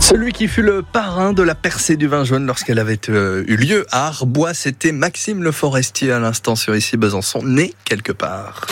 Celui qui fut le parrain de la percée du vin jaune lorsqu'elle avait eu lieu à Arbois, c'était Maxime Le Forestier à l'instant sur Ici Besançon, né quelque part.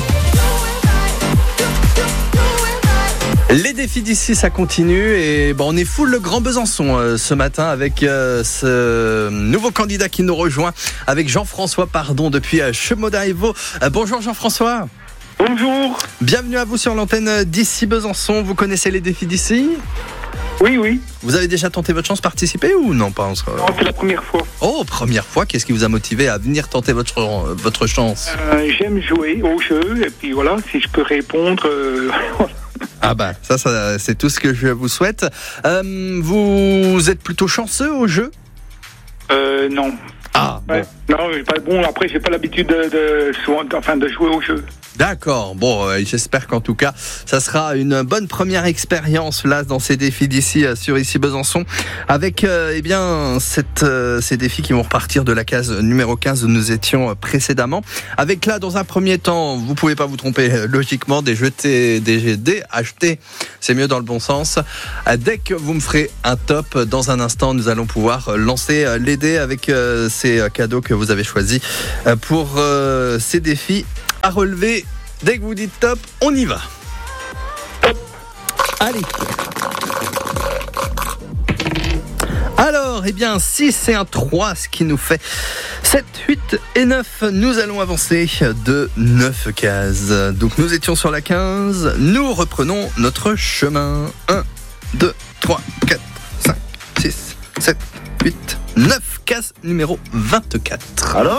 Les défis d'ici, ça continue et on est full le Grand Besançon ce matin avec ce nouveau candidat qui nous rejoint avec Jean-François depuis Chemaudin-et-Vaux. Bonjour Jean-François. Bonjour. Bienvenue à vous sur l'antenne d'Ici Besançon. Vous connaissez les défis d'ici ? Oui. Vous avez déjà tenté votre chance participer ou non pas? Non, c'est la première fois. Oh, première fois. Qu'est-ce qui vous a motivé à venir tenter votre chance? J'aime jouer au jeu et puis voilà, si je peux répondre. Ah bah ça c'est tout ce que je vous souhaite. Vous êtes plutôt chanceux au jeu? Non. Ah bon. Non, après j'ai pas l'habitude de jouer au jeu. D'accord, j'espère qu'en tout cas ça sera une bonne première expérience là dans ces défis d'ici sur Ici Besançon avec ces défis qui vont repartir de la case numéro 15 où nous étions précédemment avec là dans un premier temps, vous pouvez pas vous tromper logiquement, des acheter, c'est mieux dans le bon sens. Dès que vous me ferez un top, dans un instant nous allons pouvoir lancer les dés avec ces cadeaux que vous avez choisis pour ces défis à relever. Dès que vous dites top, on y va. Top. Allez. Alors, 6 et un 3, ce qui nous fait 7, 8 et 9. Nous allons avancer de 9 cases. Donc nous étions sur la 15. Nous reprenons notre chemin. 1, 2, 3, 4, 5, 6, 7, 8, 9. Case numéro 24. Alors ?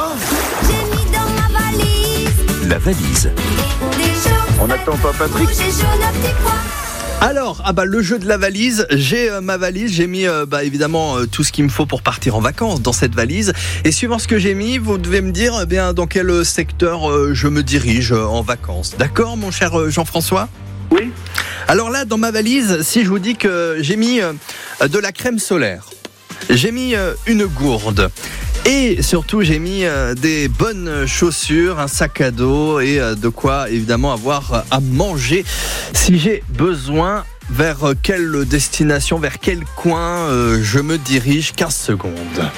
La valise. On n'attend pas Patrick. Alors, le jeu de la valise, j'ai ma valise, j'ai mis évidemment tout ce qu'il me faut pour partir en vacances dans cette valise. Et suivant ce que j'ai mis, vous devez me dire dans quel secteur je me dirige en vacances. D'accord, mon cher Jean-François ? Oui. Alors là, dans ma valise, si je vous dis que j'ai mis de la crème solaire, j'ai mis une gourde. Et surtout, j'ai mis des bonnes chaussures, un sac à dos et de quoi évidemment avoir à manger si j'ai besoin. Vers quelle destination, vers quel coin je me dirige? 15 secondes.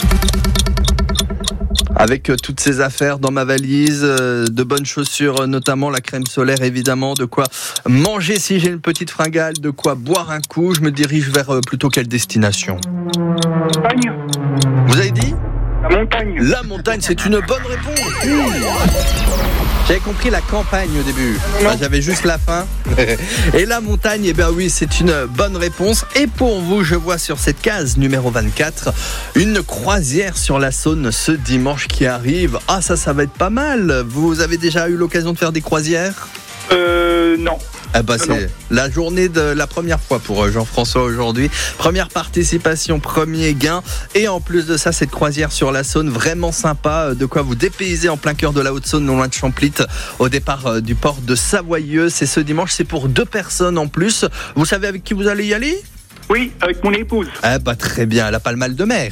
Avec toutes ces affaires dans ma valise, de bonnes chaussures, notamment la crème solaire évidemment, de quoi manger si j'ai une petite fringale, de quoi boire un coup, je me dirige vers plutôt quelle destination? Montagne. Vous avez dit? La montagne. La montagne, c'est une bonne réponse. J'avais compris la campagne au début. J'avais juste la fin. Et la montagne, oui, c'est une bonne réponse. Et pour vous, je vois sur cette case numéro 24, une croisière sur la Saône ce dimanche qui arrive. Ah, ça va être pas mal. Vous avez déjà eu l'occasion de faire des croisières ? Non. C'est la journée de la première fois pour Jean-François aujourd'hui. Première participation, premier gain. Et en plus de ça, cette croisière sur la Saône, vraiment sympa. De quoi vous dépayser en plein cœur de la Haute-Saône, non loin de Champlit, au départ du port de Savoyeux. C'est ce dimanche, c'est pour 2 personnes en plus. Vous savez avec qui vous allez y aller ? Oui, avec mon épouse. Très bien, elle n'a pas le mal de mer.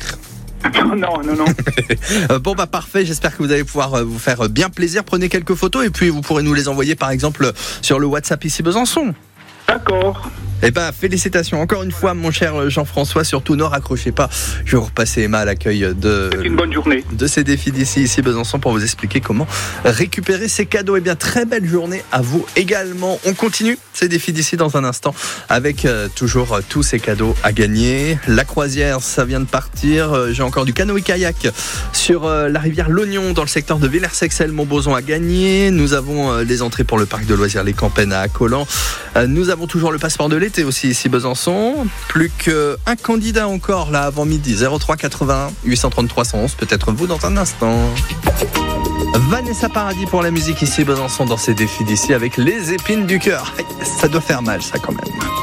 Non. Parfait, j'espère que vous allez pouvoir vous faire bien plaisir. Prenez quelques photos et puis vous pourrez nous les envoyer par exemple sur le WhatsApp Ici Besançon. D'accord. Félicitations encore une fois mon cher Jean-François, surtout ne raccrochez pas, je vais vous repasser Emma à l'accueil une bonne journée de ces défis d'ici Ici Besançon pour vous expliquer comment récupérer ces cadeaux. Très belle journée à vous également. On continue ces défis d'ici dans un instant avec toujours tous ces cadeaux à gagner. La croisière, ça vient de partir, j'ai encore du canoë-kayak sur la rivière L'Oignon dans le secteur de Villers-Sexcel-Montbozon à gagner. Nous avons les entrées pour le parc de loisirs Les Campennes à Accolan. Nous avons toujours le passeport de l'été aussi ici Besançon. Plus qu'un candidat encore là avant midi. 03 81 833 111. Peut-être vous dans un instant. Vanessa Paradis pour la musique ici Besançon dans ces défis d'ici avec les épines du cœur. Ça doit faire mal ça quand même.